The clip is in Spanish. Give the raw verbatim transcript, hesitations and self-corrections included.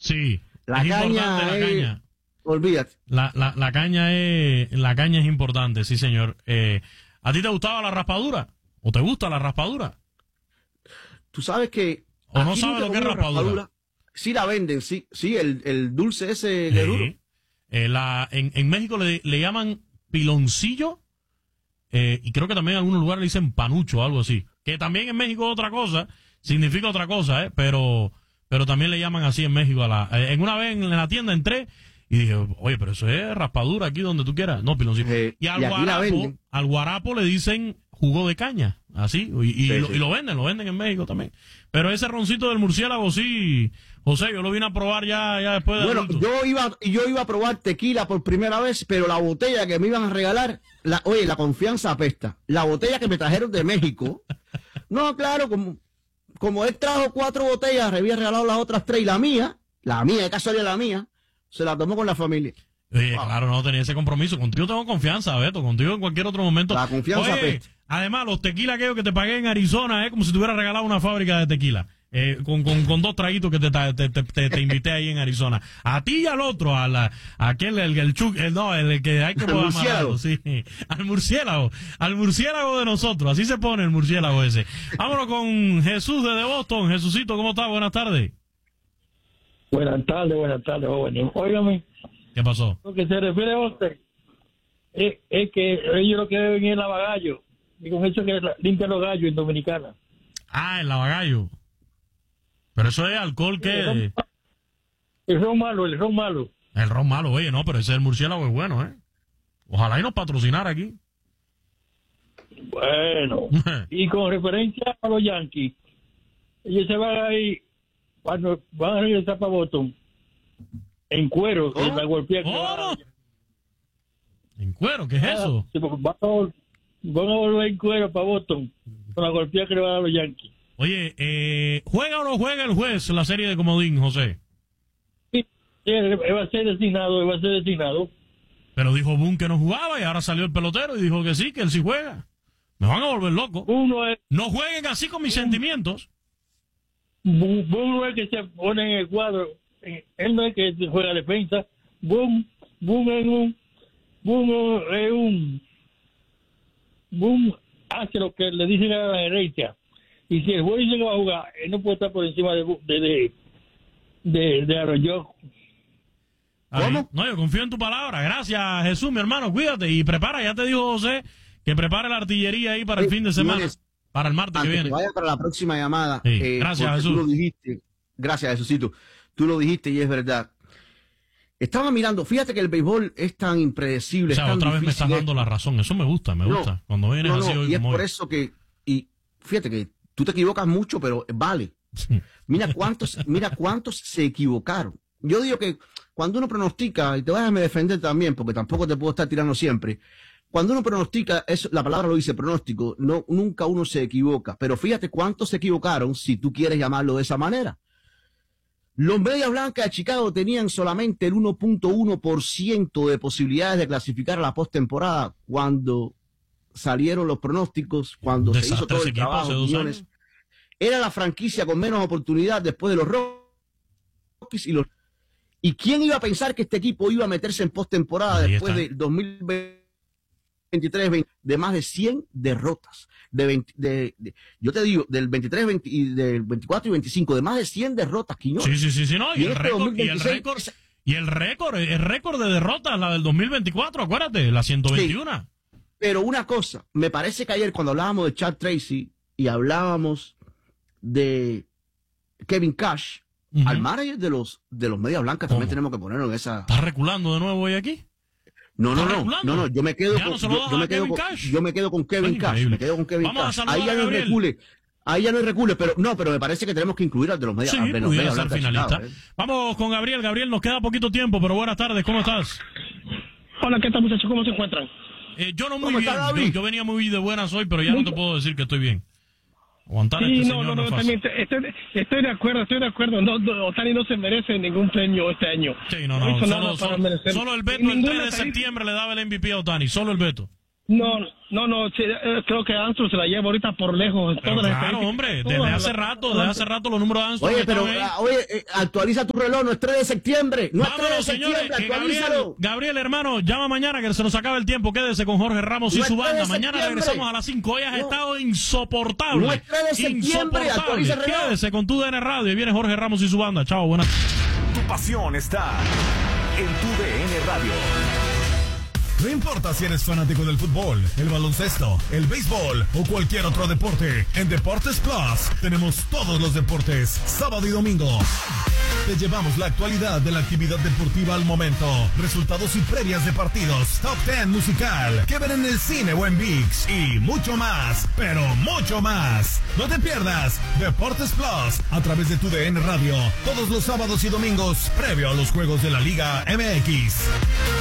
Sí. La es caña importante la es... caña. Olvídate. La, la, la caña es la caña es importante, sí, señor. Eh, ¿A ti te gustaba la raspadura? ¿O te gusta la raspadura? Tú sabes que... ¿O no sabes lo que es raspadura? raspadura? Sí la venden, sí. Sí, el, el dulce ese de sí. duro. Eh, la, en, en México le, le llaman piloncillo. Eh, y creo que también en algunos lugares le dicen panucho o algo así. Que también en México es otra cosa. Significa otra cosa, ¿eh? Pero, pero también le llaman así en México a la... Eh, en una vez en la tienda entré... Y dije, oye, pero eso es raspadura aquí donde tú quieras. No, piloncillo. Eh, y al y guarapo, al guarapo le dicen jugo de caña. Así. Y, y, sí, lo, sí. y lo venden, lo venden en México también. Pero ese roncito del murciélago, sí, José, yo lo vine a probar ya, ya después de Bueno, adulto. yo iba, yo iba a probar tequila por primera vez, pero la botella que me iban a regalar, la, oye, la confianza apesta. La botella que me trajeron de México. No, claro, como, como él trajo cuatro botellas, había regalado las otras tres y la mía, la mía, de casualidad la mía, se la tomó con la familia. Oye, wow. Claro, no tenía ese compromiso. Contigo tengo confianza, Beto. Contigo en cualquier otro momento. La confianza Oye, apesta. Además, los tequilas aquellos que te pagué en Arizona, es eh, como si te hubiera regalado una fábrica de tequila. Eh, con, con, con dos traguitos que te, te, te, te, te invité ahí en Arizona. A ti y al otro, a, la, a aquel, el, el, chuc, el, no, el que hay que poder amarrarlo, sí. Al murciélago, al murciélago de nosotros, así se pone el murciélago ese. Vámonos con Jesús desde Boston. Jesucito, ¿cómo estás? Buenas tardes. Buenas tardes, buenas tardes, jóvenes. Óigame. ¿Qué pasó? Lo que se refiere a usted es, es que ellos lo que deben es el lavagallo. Y con eso que limpia los gallos en Dominicana. Ah, el lavagallo. Pero eso es alcohol que... El ron, el ron malo, el ron malo. El ron malo, oye, no, pero ese del murciélago es bueno, ¿eh? Ojalá y nos patrocinara aquí. Bueno, y con referencia a los Yankees, ellos se van ahí, cuando van a regresar para Boston, en cuero, ¿Oh? en la golpea. ¿Oh? ¿En cuero? ¿Qué es ah, eso? Sí, van, a, van a volver en cuero para Boston, con la golpea que le van a dar los Yankees. Oye, eh, ¿juega o no juega el juez la serie de comodín, José? Sí, él va a ser designado, él va a ser designado. Pero dijo Boone que no jugaba y ahora salió el pelotero y dijo que sí, que él sí juega. Me van a volver loco. Uno es, no jueguen así con mis Boone, sentimientos. Boone no es que se pone en el cuadro, él no es que juega defensa. Boone, Boone es un, Boone es un, Boone hace lo que le dicen a la gerencia. Y si el juez dice que va a jugar, él no puede estar por encima de de de, de, de Arroyo. ¿Cómo? No, yo confío en tu palabra. Gracias, Jesús, mi hermano. Cuídate y prepara. Ya te dijo José que prepare la artillería ahí para el sí, fin de semana. Tienes, para el martes que viene. Que vaya para la próxima llamada. Sí. Eh, Gracias, Jesús. Tú lo dijiste. Gracias, Jesucito. Tú lo dijiste y es verdad. Estaba mirando, fíjate que el béisbol es tan impredecible. O sea, es tan otra vez me estás dando esto. la razón. Eso me gusta, me no, gusta. Cuando vienes no, no, así hoy y es como por hoy. eso que, y fíjate que tú te equivocas mucho, pero vale. Mira cuántos, mira cuántos se equivocaron. Yo digo que cuando uno pronostica, y te vas a defender también, porque tampoco te puedo estar tirando siempre, cuando uno pronostica, eso, la palabra lo dice, pronóstico, no, nunca uno se equivoca. Pero fíjate cuántos se equivocaron, si tú quieres llamarlo de esa manera. Los Medias Blancas de Chicago tenían solamente el uno punto uno por ciento de posibilidades de clasificar a la postemporada cuando salieron los pronósticos, cuando se hizo todo el trabajo. Millones. Era la franquicia con menos oportunidad después de los Rockies y los... ¿Y quién iba a pensar que este equipo iba a meterse en postemporada después del dos mil veintitrés de más de cien derrotas? De, veinte, de, de yo te digo, del veintitrés veinte, y del veinticuatro y veinticinco, de más de cien derrotas, Quiñones. Sí, sí, sí, sí, no, y, y el este récord, y el récord, y el récord, el récord de derrotas, la del dos mil veinticuatro, acuérdate, la ciento veintiuno. Sí, pero una cosa, me parece que ayer cuando hablábamos de Chad Tracy y hablábamos de Kevin Cash, uh-huh. al manager de los de los Medias Blancas también tenemos que ponerlo en esa... ¿Estás reculando de nuevo hoy aquí? No, no, no, no, no, yo me quedo con, no yo, yo me quedo con, yo me quedo con Kevin Cash, me quedo con Kevin Vamos Cash. Ahí ya no hay recule, ahí ya no hay recule, pero no, pero me parece que tenemos que incluir al de los Medias, sí, de los Medias Blancas. Finalista. Chicago, ¿eh? Vamos con Gabriel, Gabriel, nos queda poquito tiempo, pero buenas tardes, ¿cómo estás? Hola, ¿qué tal, muchachos? ¿Cómo se encuentran? Eh, yo no muy bien, yo, yo venía muy de buenas hoy, pero ya no te puedo decir que estoy bien. Aguantar sí, este no, señor no, no, no también estoy, estoy de acuerdo, estoy de acuerdo. No, no, Otani no se merece ningún premio este año. Sí, no, no, no solo, solo, solo el Beto el tres de septiembre le daba el M V P a Otani, solo el Beto. No, no, no, sí, eh, creo que Armstrong se la lleva ahorita por lejos. Pero Todas las claro, estadísticas- hombre, desde todas hace las- rato, desde hace rato los números de Armstrong Oye, pero, están ahí. ah, oye, eh, actualiza tu reloj, no es tres de septiembre, no es tres de Vámonos, señores, septiembre, que Gabriel, actualízalo. Gabriel, hermano, llama mañana que se nos acaba el tiempo. Quédese con Jorge Ramos y No es su tres de banda. Mañana septiembre. regresamos a las cinco. Hoy has No. estado insoportable. No es tres de septiembre, Insoportable. actualiza el reloj. Quédese con tu D N Radio y viene Jorge Ramos y su banda. Chao, buenas. Tu pasión está en tu D N Radio. No importa si eres fanático del fútbol, el baloncesto, el béisbol o cualquier otro deporte, en Deportes Plus tenemos todos los deportes, sábado y domingo. Te llevamos la actualidad de la actividad deportiva al momento, resultados y previas de partidos, top ten musical, que ver en el cine o en ViX y mucho más, pero mucho más. No te pierdas Deportes Plus a través de tu D N Radio, todos los sábados y domingos previo a los juegos de la Liga M X.